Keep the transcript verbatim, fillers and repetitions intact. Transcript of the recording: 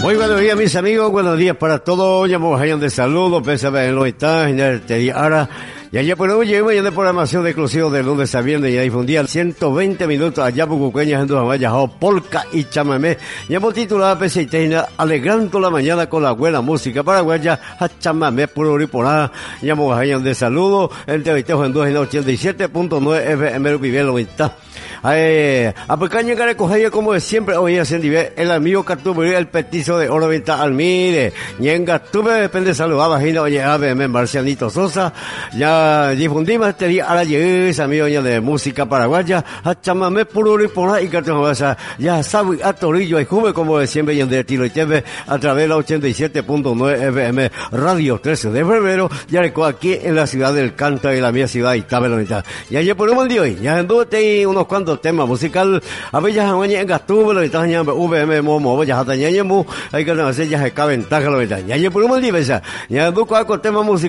Muy buenos días, mis amigos, buenos días para todos. Llamamos a de saludos, pésame en los estás, en el Tediara. Y allá por hoy llegamos ya de programación de exclusivo de lunes a viernes y ahí difundía ciento veinte minutos allá por Cuqueñas en Duhamaya, polka y chamamé. Ya hemos titulado P C T, alegrando la mañana con la buena música paraguaya, a chamamé puro y porá. Llamamos a de saludos, el Tevitejo en ochenta y siete punto nueve F M Rupivelo está. Eh, a pecaña que recoger como de siempre hoy hacen el amigo Cartubería, el petizo de Oro Venta Almire, Ñenga tuve depende saludar vagina oye A B M Marcianito Sosa, ya difundimos este día a la llegada amigo de música paraguaya, a chamamé puro y por y cartón ya sabe a Torillo y Juve como de siempre y en de Tilo y Teve a través de la ochenta y siete punto nueve F M Radio trece de febrero, ya recoge aquí en la ciudad del Canta y la mía ciudad y Tabelonita. Y ayer por un día hoy, ya anduve unos cuantos tema musical a ver ya en gastuvo lo está ya V M momo ya hasta ya mu hay que hacer ya se caben taja lo está ya por un día ya ya busco algo tema musical